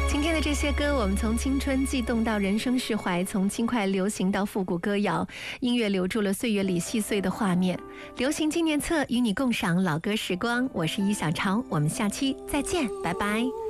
今天的这些歌，我们从青春悸动到人生释怀，从轻快流行到复古歌谣，音乐留住了岁月里细碎的画面。流行纪念册与你共赏老歌时光，我是伊小超，我们下期再见，拜拜。